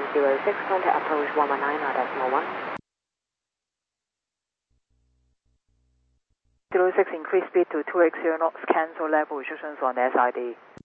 106, contact approach 119.1. 06, increase speed to 280 knots, cancel level restrictions on SID.